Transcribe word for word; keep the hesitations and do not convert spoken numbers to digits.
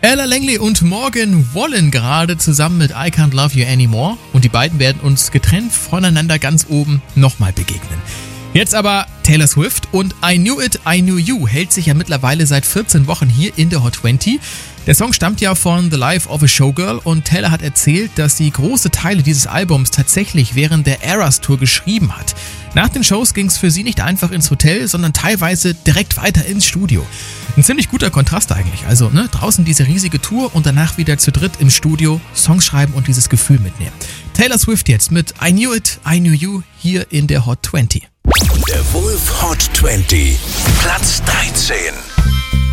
Ella Langley und Morgan Wallen gerade zusammen mit I Can't Love You Anymore und die beiden werden uns getrennt voneinander ganz oben nochmal begegnen. Jetzt aber Taylor Swift und I Knew It, I Knew You hält sich ja mittlerweile seit vierzehn Wochen hier in der Hot zwanzig. Der Song stammt ja von The Life of a Showgirl und Taylor hat erzählt, dass sie große Teile dieses Albums tatsächlich während der Eras Tour geschrieben hat. Nach den Shows ging es für sie nicht einfach ins Hotel, sondern teilweise direkt weiter ins Studio. Ein ziemlich guter Kontrast eigentlich. Also ne, draußen diese riesige Tour und danach wieder zu dritt im Studio Songs schreiben und dieses Gefühl mitnehmen. Taylor Swift jetzt mit I Knew It, I Knew You hier in der Hot zwanzig. Der Wolf Hot zwanzig, Platz dreizehn.